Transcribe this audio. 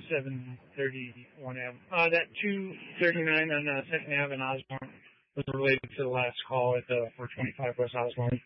731 Ave. That 239 on 2nd Ave in Osborne was related to the last call at the 425 West Osborne.